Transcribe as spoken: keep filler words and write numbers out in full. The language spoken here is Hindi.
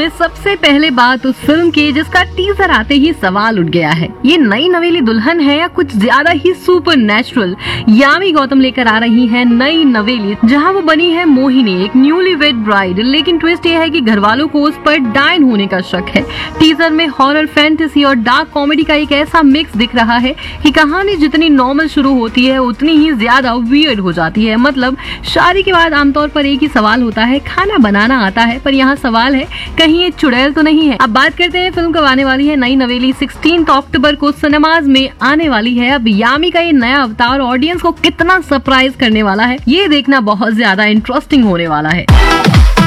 में सबसे पहले बात उस फिल्म की जिसका टीजर आते ही सवाल उठ गया है। ये नई नवेली दुल्हन है या कुछ ज्यादा ही सुपर नेचुरल? यामी गौतम लेकर आ रही है नई नवेली जहां वो बनी है मोहिनी, एक न्यूली वेड ब्राइड। लेकिन ट्विस्ट ये है कि घर वालों को उस पर डायन होने का शक है। टीजर में हॉरर, फैंटेसी और डार्क कॉमेडी का एक ऐसा मिक्स दिख रहा है कि कहानी जितनी नॉर्मल शुरू होती है उतनी ही ज्यादा वियर्ड हो जाती है। मतलब शादी के बाद आमतौर पर एक ही सवाल होता है, खाना बनाना आता है, पर यहाँ सवाल है कहीं ये चुड़ैल तो नहीं है। अब बात करते हैं फिल्म कब आने वाली है। नई नवेली सोलह अक्टूबर को सिनेमाज में आने वाली है। अब यामी का ये नया अवतार ऑडियंस को कितना सरप्राइज करने वाला है, ये देखना बहुत ज्यादा इंटरेस्टिंग होने वाला है।